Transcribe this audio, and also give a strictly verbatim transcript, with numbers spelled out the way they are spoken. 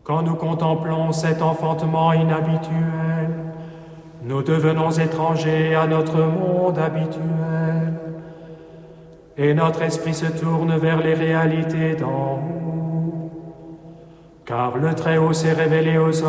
Quand nous contemplons cet enfantement inhabituel, nous devenons étrangers à notre monde habituel, et notre esprit se tourne vers les réalités d'en haut, car le Très-Haut s'est révélé aux hommes